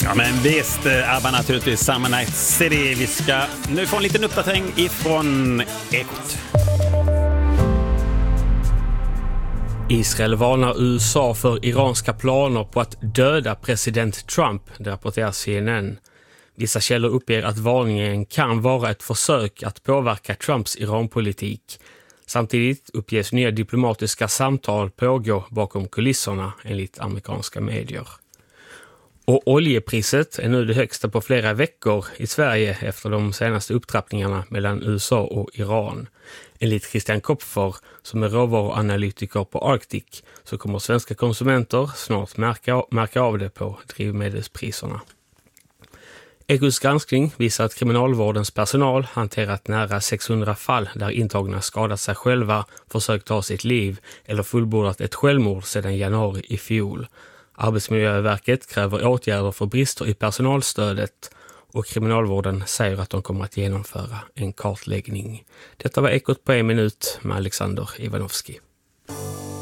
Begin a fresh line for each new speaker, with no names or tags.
Ja, men visst är naturligtvis Summer Night City. Vi ska nu få en liten uppdatering ifrån Ekot.
Israel varnar USA för iranska planer på att döda president Trump, det rapporterar CNN. Vissa källor uppger att varningen kan vara ett försök att påverka Trumps Iranpolitik. Samtidigt uppges nya diplomatiska samtal pågå bakom kulisserna enligt amerikanska medier. Och oljepriset är nu det högsta på flera veckor i Sverige efter de senaste upptrappningarna mellan USA och Iran. Enligt Christian Kopfer, som är råvaruanalytiker på Arctic, så kommer svenska konsumenter snart märka av det på drivmedelspriserna. Ekots granskning visar att kriminalvårdens personal hanterat nära 600 fall där intagna skadat sig själva, försökt ta sitt liv eller fullbordat ett självmord sedan januari i fjol. Arbetsmiljöverket kräver åtgärder för brister i personalstödet och kriminalvården säger att de kommer att genomföra en kartläggning. Detta var Ekot på en minut med Alexander Ivanovski.